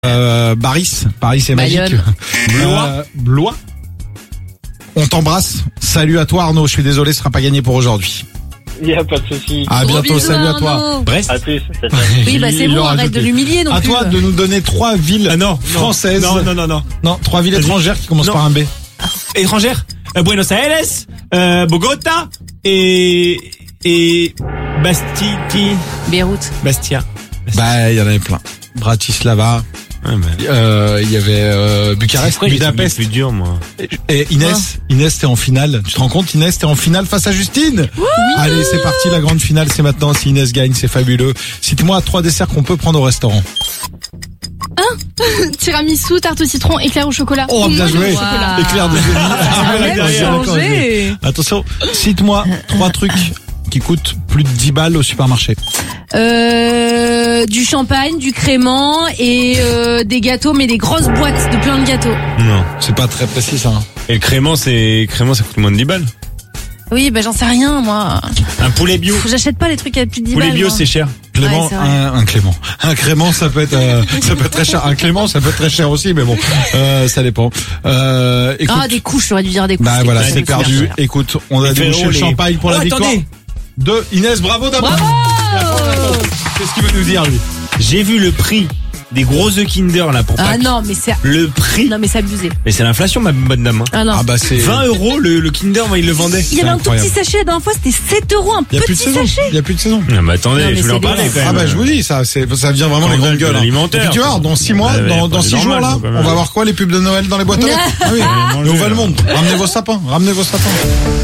Paris est magique. Bayonne. Blois. On t'embrasse. Salut à toi Arnaud, je suis désolé, ce sera pas gagné pour aujourd'hui. Il n'y a pas de souci. À Gros bientôt, bisous, salut à toi. Arnaud. Brest. À plus. Oui, bah c'est Il bon, l'aura arrête ajouté. de l'humilier non À plus. toi de nous donner 3 villes françaises. Non. 3 villes Vas-y. étrangères qui commencent Non. par un B. Étrangère. Buenos Aires, Bogota et Beyrouth. Bastia. Bah, il y en avait plein. Bratislava, Ouais, mais... il y avait Bucarest, Budapest. plus dur, moi. Et Inès, t'es en finale. Tu te rends compte, Inès, t'es en finale face à Justine? Allez, c'est parti, la grande finale, c'est maintenant. Si Inès gagne, c'est fabuleux. Cite-moi 3 desserts qu'on peut prendre au restaurant. Tiramisu, tarte au citron, éclair au chocolat. Oh, bien joué. Wow. Éclair de génie. Ça Ouais, a d'accord, changé. Attention, cite-moi 3 trucs qui coûtent plus de 10 balles au supermarché. Du champagne, du crément et des gâteaux, mais des grosses boîtes de plein de gâteaux. Non. C'est pas très précis, ça. Hein. Et le crément, ça coûte moins de 10 balles. Oui, bah j'en sais rien, moi. Un poulet bio. J'achète pas les trucs à plus de 10 Poulet balles. bio, moi. c'est cher. Clément, Ouais, c'est vrai. un Clément. Un Clément, ça peut être très cher. Un Clément, ça peut être très cher aussi, mais bon, ça dépend. Écoute, Ah, des couches, j'aurais dû dire des couches. bah des voilà, couches, c'est super perdu. cher. Écoute, on a Les débouché le frérots, champagne pour la Oh, victoire. attendez. De Inès, bravo d'abord. Bravo. Qu'est-ce qu'il veut nous dire, lui? J'ai vu le prix des gros œufs Kinder, là, pour Ah Pâques. non, mais c'est... Le prix. Non, mais c'est abusé. Mais c'est l'inflation, ma bonne dame. Hein. Ah non. Ah bah c'est. 20 euros le Kinder, moi, il le vendait. Il y avait un tout incroyable. petit sachet la dernière fois, c'était 7 euros, un Il y a plus de petit saison. sachet. Il y a plus de saison. Ah bah attendez, Non, mais je voulais c'est en parler dégueulasse. quand même. Ah bah je vous dis, ça vient vraiment les grandes gueules. Hein. Et Alimentaire. puis tu vois, dans 6 mois, Ouais, dans pas 6 normal, jours là, quand même. on va voir quoi, les pubs de Noël dans les boîtes aux lettres? Ah oui, Ouais, mais on va le monde. Ramenez vos sapins.